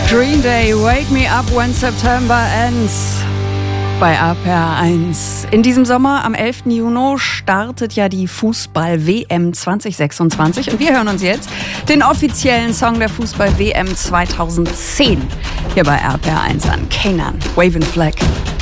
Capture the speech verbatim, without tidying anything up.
Green Day, Wake Me Up When September Ends. Bei R P R eins. In diesem Sommer, am elften Juni, startet ja die Fußball-W M zwanzig sechsundzwanzig. Und wir hören uns jetzt den offiziellen Song der Fußball-W M zweitausendzehn hier bei R P R eins an. Kanan, Waving Flag.